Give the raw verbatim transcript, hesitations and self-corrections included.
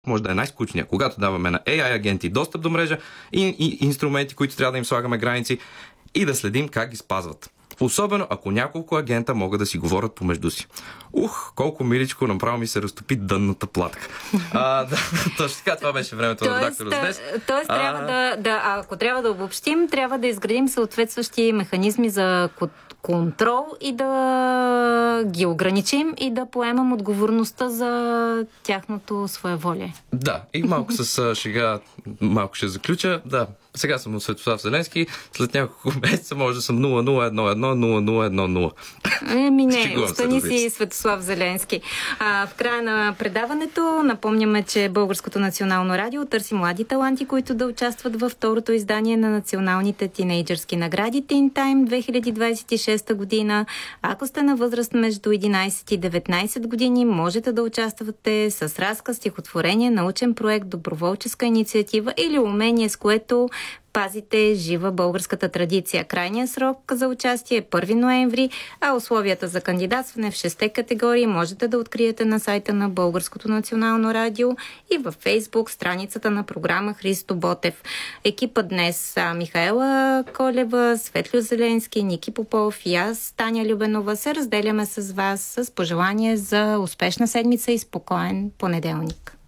може да е най-скучния, когато даваме на Ей Ай агенти достъп до мрежа и, и инструменти, които трябва да им слагаме граници и да следим как ги спазват. Особено ако няколко агента могат да си говорят помежду си. Ух, колко миличко, направо ми се разтопи дънната платка. А, да, точно така, това беше времето на редактора за днес. Тоест, а... трябва да, да, ако трябва да обобщим, трябва да изградим съответстващи механизми за контрол и да ги ограничим и да поемам отговорността за тяхното своеволие. Да, и малко с шега, малко ще заключа. Да, сега съм от Светослав Зеленски, след няколко месеца може да съм нула нула едно едно нула нула едно нула. Еми не, остани си Светослав Зеленски. А, в края на предаването напомняме, че Българското национално радио търси млади таланти, които да участват във второто издание на националните тинейджърски награди Teen Time две хиляди двадесет и шеста година. Ако сте на възраст между единадесет и деветнадесет години, можете да участвате с разказ, стихотворение, научен проект, доброволческа инициатива или умение, с което пазите жива българската традиция. Крайният срок за участие е първи ноември, а условията за кандидатстване в шесте категории можете да откриете на сайта на Българското национално радио и във Фейсбук страницата на програма Христо Ботев. Екипът днес са Михаела Колева, Светлю Зеленски, Ники Попов и аз, Таня Любенова, се разделяме с вас с пожелание за успешна седмица и спокоен понеделник.